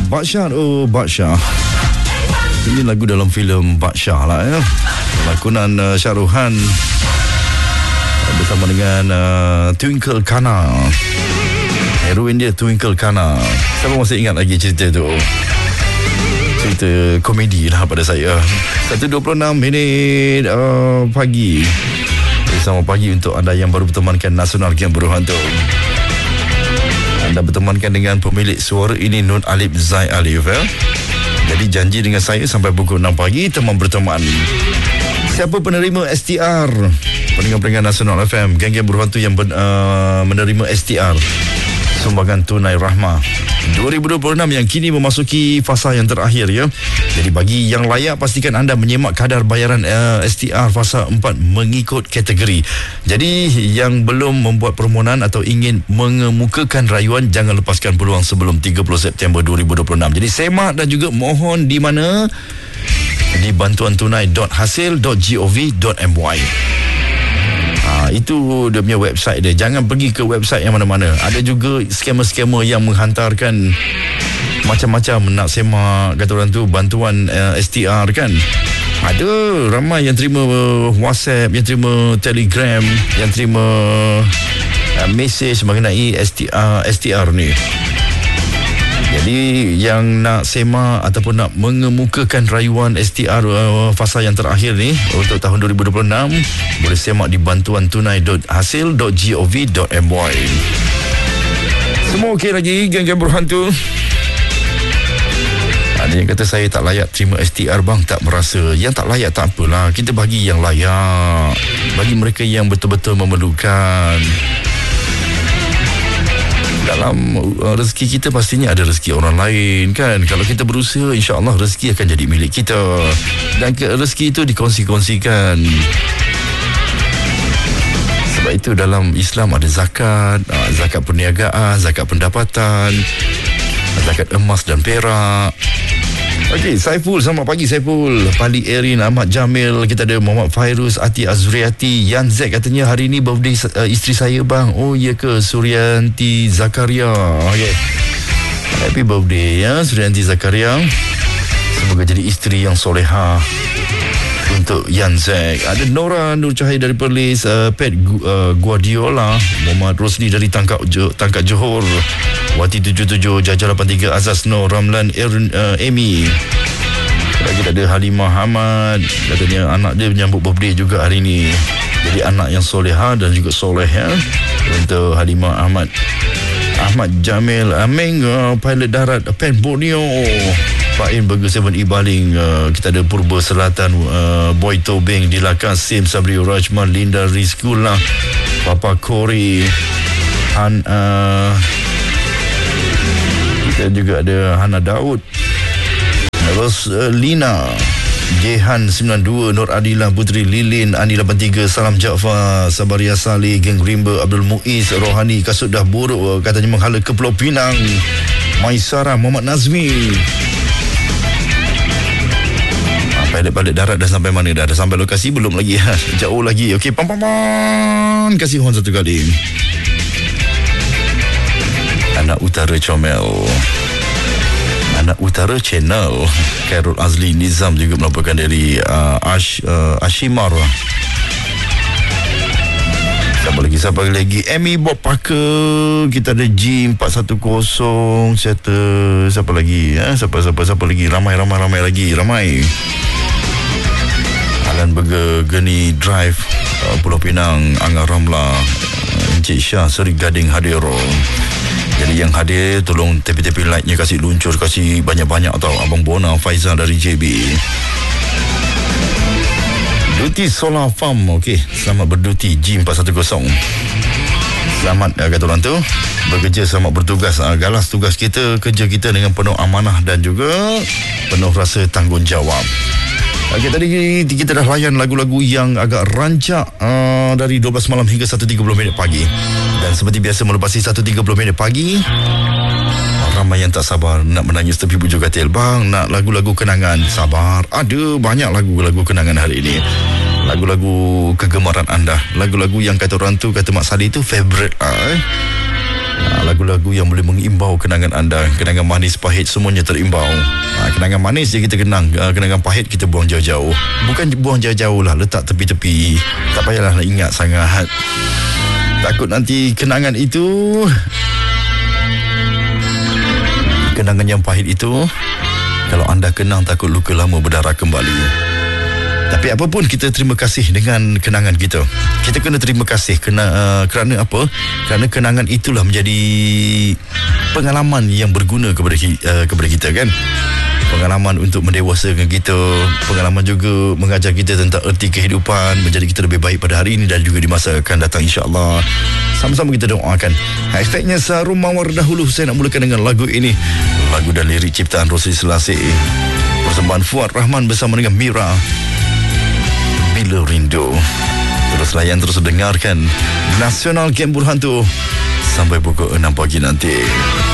Badsyah. Oh, Badsyah. Ini lagu dalam filem Badsyah lah ya. Lakonan Syaruhan bersama dengan Twinkle Kana. Heroin dia Twinkle Kana. Siapa masih ingat lagi cerita tu? Cerita komedi lah pada saya. 1.26 minit pagi. Selamat pagi untuk anda yang baru bertemankan Nasional Game Berhantu. Anda bertemankan dengan pemilik suara ini, Nur Alif Zai Alif ya. Jadi janji dengan saya sampai pukul 6 pagi teman berteman. Siapa penerima STR? Pendengar-pendengar Nasional FM, geng-geng berhantu yang menerima STR, sumbangan tunai rahmah 2026 yang kini memasuki fasa yang terakhir ya. Jadi bagi yang layak, pastikan anda menyemak kadar bayaran STR fasa 4 mengikut kategori. Jadi yang belum membuat permohonan atau ingin mengemukakan rayuan, jangan lepaskan peluang sebelum 30 September 2026. Jadi semak dan juga mohon di mana? Di bantuantunai.hasil.gov.my. Itu dia punya website dia. Jangan pergi ke website yang mana-mana. Ada juga skamer-skamer yang menghantarkan macam-macam nak semak, kata orang tu, bantuan STR kan. Ada ramai yang terima WhatsApp, yang terima Telegram, yang terima mesej mengenai STR ni. Jadi yang nak semak ataupun nak mengemukakan rayuan STR fasa yang terakhir ni untuk tahun 2026, boleh semak di bantuantunai.hasil.gov.my. Semua okey lagi, geng-geng berhantu? Ada yang kata saya tak layak terima STR bang, tak merasa. Yang tak layak tak apalah, kita bagi yang layak, bagi mereka yang betul-betul memerlukan. Dalam rezeki kita pastinya ada rezeki orang lain kan. Kalau kita berusaha, insya-Allah rezeki akan jadi milik kita. Dan rezeki itu dikongsi-kongsikan. Sebab itu dalam Islam ada zakat, zakat perniagaan, zakat pendapatan, zakat emas dan perak. Okey, Saiful, selamat pagi Saiful. Pali Erin, Ahmad Jamil, kita ada Muhammad Fairuz, Ati Azriati, Yan Z katanya hari ni birthday isteri saya bang. Oh iya ke, Suryanti Zakaria. Okey, happy birthday ya Suryanti Zakaria. Semoga jadi isteri yang soleha untuk Yan Z. Ada Nora Nur Cahaya dari Perlis, Pet Guardiola, Muhammad Rosli dari Tangkak Johor, Wati 77, Jajah 83, Azaz Nur, Ramlan Amy. Lagi ada Halimah Hamad, katanya anak dia menyambut birthday juga hari ni. Jadi anak yang soleha dan juga soleh ya untuk Halimah Ahmad. Ahmad Jamil, Ameng, pilot darat Pen Borneo, Fain Burger 7 Ibaling, kita ada Purba Selatan, Boy Tobing, Dilaka Sim, Sabri Rajman, Linda Rizkula, Papa Kori, kita juga ada Hana Daud, Roslina, Jehan 92, Nur Adila Putri Lilin, Ani 83, Salam Jaafar, Sabaria Saleh, Geng Rimba, Abdul Muiz, Rohani Kasut dah buruk katanya menghala ke Pulau Pinang, Maisara, Muhammad Nazmi. Pilot darat dah sampai mana dah? Dah sampai lokasi belum lagi? Jauh lagi. Okey, pam. Kasih horn satu kali. Anak Utara Comel, Anak Utara Channel, Khairul Azli Nizam juga melaporkan dari Ashimar. Siapa lagi? Amy Bob Parker, kita ada G410, siapa lagi? Siapa lagi? Ramai lagi. Alan Burger, Geni Drive, Pulau Pinang, Angah Ramla, Encik Syah, Seri Gading hadir. Jadi yang hadir, tolong tepi-tepi lightnya kasih luncur, kasih banyak-banyak tau. Abang Bona Faizal dari JB. Duty Solar Farm, okey, selamat berduti G410. Selamat kata orang tu, bekerja, selamat bertugas. Galas tugas kita, kerja kita dengan penuh amanah dan juga penuh rasa tanggungjawab. Okey, tadi kita dah layan lagu-lagu yang agak rancak dari 12 malam hingga 1.30 minit pagi. Dan seperti biasa melepasi 1.30 minit pagi, ramai yang tak sabar nak menangis tepi bujur katil. Bang, nak lagu-lagu kenangan. Sabar, ada banyak lagu-lagu kenangan hari ini. Lagu-lagu kegemaran anda, lagu-lagu yang kata orang tu, kata Mak Sadi tu favorite lah. lagu-lagu yang boleh mengimbau kenangan anda. Kenangan manis, pahit, semuanya terimbau. Kenangan manis je kita kenang, kenangan pahit kita buang jauh-jauh. Bukan buang jauh-jauh lah, letak tepi-tepi. Tak payahlah nak ingat sangat. Takut nanti kenangan itu, kenangan yang pahit itu, kalau anda kenang takut luka lama berdarah kembali. Tapi apapun, kita terima kasih dengan kenangan kita. Kita kena terima kasih kerana apa? Kerana kenangan itulah menjadi pengalaman yang berguna kepada kita, kan? Pengalaman untuk mendewasakan kita, pengalaman juga mengajar kita tentang erti kehidupan, menjadi kita lebih baik pada hari ini dan juga di masa akan datang, insya-Allah. Sama-sama kita doakan. Hashtagnya Sarum Mawar dahulu. Saya nak mulakan dengan lagu ini. Lagu dan lirik ciptaan Rosli Selassie. Persembahan Fuad Rahman bersama dengan Mira. Bila Rindu. Terus layan, terus dengarkan Nasional Game Burhan tu sampai pukul 6 pagi nanti.